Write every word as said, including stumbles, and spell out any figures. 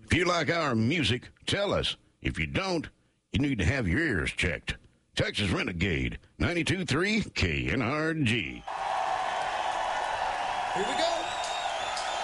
If you like our music, tell us. If you don't, you need to have your ears checked. Texas Renegade, ninety-two point three K N R G. Here we go.